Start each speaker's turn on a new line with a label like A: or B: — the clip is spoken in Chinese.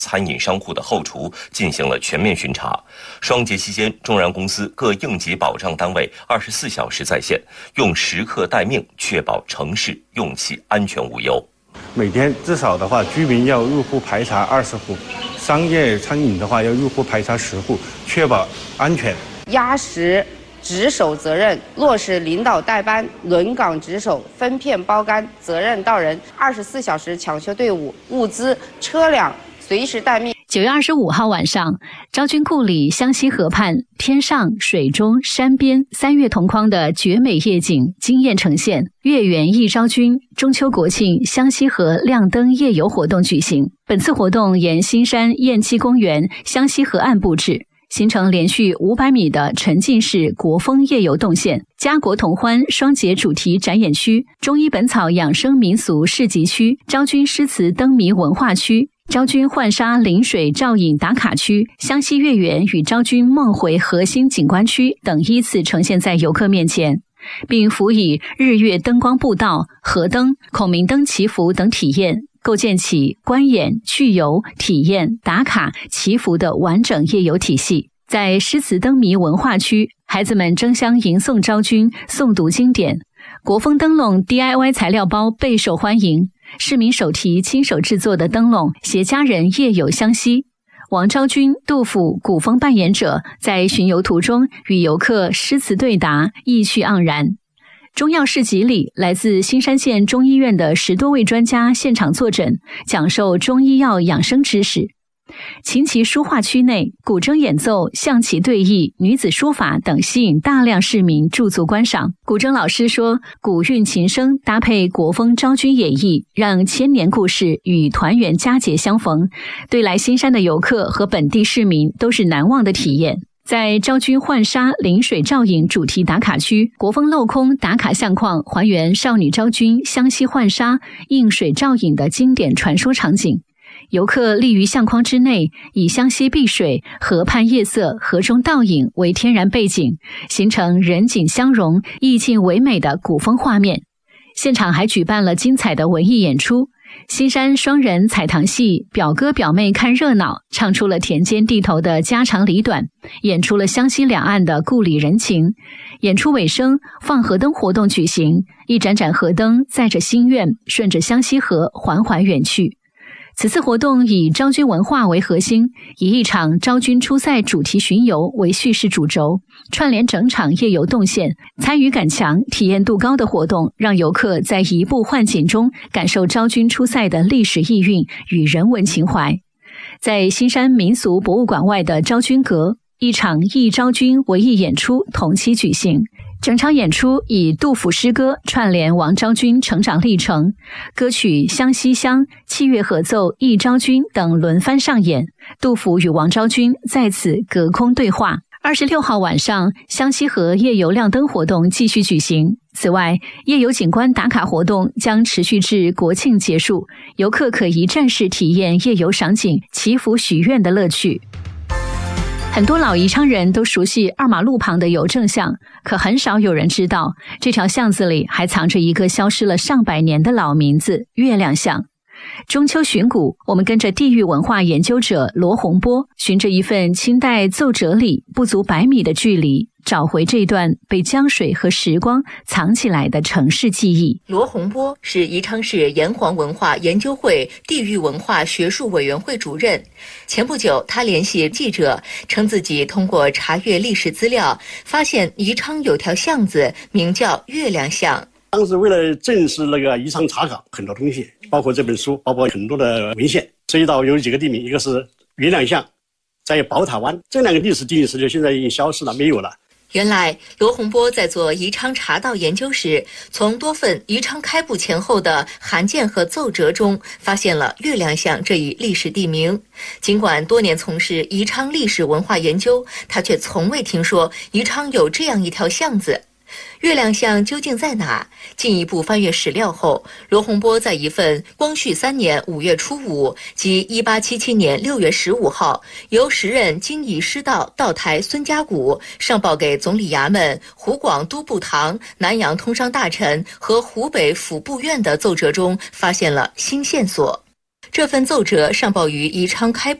A: 餐饮商户的后厨进行了全面巡查。双节期间，中燃公司各应急保障单位24小时在线，用时刻待命，确保城市用气安全无忧。
B: 每天至少的话，居民要入户排查20户，商业餐饮的话要入户排查10户，确保安全。
C: 压实值守责任，落实领导带班、轮岗值守、分片包干、责任到人，24小时抢修队伍、物资、车辆随时待命。
D: 9月25号晚上，昭君故里湘西河畔，天上、水中、山边3月同框的绝美夜景惊艳呈现。月圆忆昭君，中秋国庆湘西河亮灯夜游活动举行。本次活动沿新山雁栖公园湘西河岸布置，形成连续500米的沉浸式国风夜游动线，家国同欢双节主题展演区、中医本草养生民俗市集区、昭君诗词灯谜文化区、昭君浣纱临水照影打卡区、湘西月圆与昭君梦回核心景观区等依次呈现在游客面前，并辅以日月灯光步道、河灯、孔明灯祈福等体验，构建起观演、去游、体验、打卡、祈福的完整夜游体系。在诗词灯谜文化区，孩子们争相吟诵昭君，诵读经典，国风灯笼 DIY 材料包备受欢迎，市民手提亲手制作的灯笼携家人夜游湘西。王昭君、杜甫古风扮演者在巡游途中与游客诗词对答，意趣盎然。中药市集里，来自新山县中医院的10多位专家现场坐诊，讲授中医药养生知识。琴棋书画区内，古筝演奏、象棋对弈、女子书法等吸引大量市民驻足观赏。古筝老师说，古韵琴声搭配国风昭君演绎，让千年故事与团圆佳节相逢，对来新山的游客和本地市民都是难忘的体验。在昭君浣纱临水照影主题打卡区，国风镂空打卡相框还原少女昭君湘西浣纱映水照影的经典传说场景。游客立于相框之内，以湘西碧水、河畔夜色、河中倒影为天然背景，形成人景相融、意境唯美的古风画面。现场还举办了精彩的文艺演出，新山双人彩堂戏，表哥表妹看热闹，唱出了田间地头的家长里短，演出了湘西两岸的故里人情。演出尾声，放河灯活动举行，一盏盏河灯载着心愿，顺着湘西河缓缓远去。此次活动以昭君文化为核心，以一场昭君出塞主题巡游为叙事主轴，串联整场夜游动线，参与感强、体验度高的活动，让游客在移步换景中感受昭君出塞的历史意蕴与人文情怀。在新山民俗博物馆外的昭君阁，一场忆昭君文艺演出同期举行。整场演出以杜甫诗歌串联王昭君成长历程，歌曲《湘西乡》、器乐合奏《忆昭君》等轮番上演，杜甫与王昭君在此隔空对话。26号晚上，湘西河夜游亮灯活动继续举行。此外，夜游景观打卡活动将持续至国庆结束，游客可一站式体验夜游赏景、祈福许愿的乐趣。很多老宜昌人都熟悉2马路旁的邮政巷，可很少有人知道，这条巷子里还藏着一个消失了上百年的老名字——月亮巷。中秋寻古，我们跟着地域文化研究者罗洪波，循着一份清代奏折里不足100米的距离，找回这段被江水和时光藏起来的城市记忆。
E: 罗洪波是宜昌市炎黄文化研究会地域文化学术委员会主任。前不久，他联系记者，称自己通过查阅历史资料，发现宜昌有条巷子名叫月亮巷。
F: 当时为了正式那个宜昌查岗，很多东西，包括这本书，包括很多的文献，涉及到有几个地名，一个是月亮巷，在宝塔湾，这2个历史地理资料现在已经消失了，没有了。
E: 原来罗洪波在做宜昌茶道研究时，从多份宜昌开埠前后的函件和奏折中发现了月亮巷这一历史地名。尽管多年从事宜昌历史文化研究，他却从未听说宜昌有这样一条巷子。月亮巷究竟在哪？进一步翻阅史料后，罗洪波在一份光绪3年5月初5及1877年6月15号由时任京宜师道道台孙家谷上报给总理衙门、湖广都部堂、南洋通商大臣和湖北府部院的奏折中发现了新线索。 这份奏折上报于宜昌开